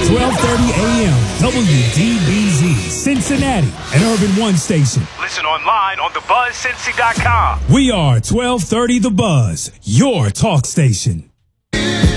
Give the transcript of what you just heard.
12:30 a.m. WDBZ, Cincinnati, an Urban One station. Listen online on thebuzzcincy.com. We are 1230 The Buzz, your talk station.